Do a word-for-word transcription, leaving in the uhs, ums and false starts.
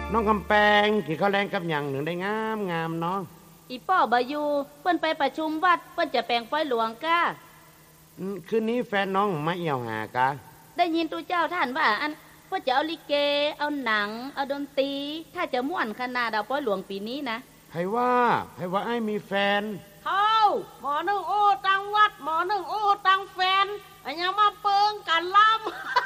น้องกำแพงกี่เขาแรงกับหยังหนึ่งได้งามงามน้องอีป้อบายูเปิ้นไปประชุมวัดเปิ้นจะแปลงไฟหลวงก้าคืนนี้แฟนน้องมาเอี่ยวหากะได้ยินตูเจ้าท่านว่าอันเพื่อจะเอาลิเกเอาหนังเอาดนตรีถ้าจะม่วนขนาดเอาป้อยหลวงปีนี้นะไผว่าไผว่าไอ้มีแฟนเฮาหมอหนึ่งโอ้ตังวัดหมอหนึ่งโอ้ตังแฟนอันยังมาเปิงกันล้ำ